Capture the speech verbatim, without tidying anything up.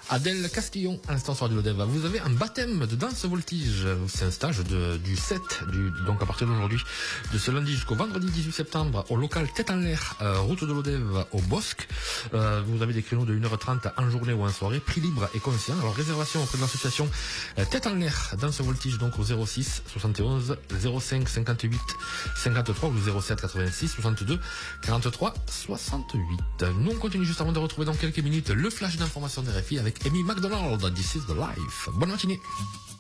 Adèle Castillon, à l'instant sur Radio Lodève. Vous avez un baptême de danse voltige. C'est un stage de, du sept, du, donc à partir d'aujourd'hui, de ce lundi jusqu'au vendredi dix-huit septembre, au local Tête en l'air, euh, route de Lodève, au Bosque. Euh, vous avez des créneaux de une heure trente en journée ou en soirée, prix libre et conscient. Alors réservation auprès de l'association euh, Tête en l'air, danse voltige, donc au zéro six soixante et onze zéro cinq cinquante-huit cinquante-trois ou le zéro sept quatre-vingt-six soixante-deux quarante-trois soixante-huit. Nous on continue juste avant de retrouver dans quelques minutes le flash d'information des R F I avec Amy McDonald. This is the life. Bonne matinée.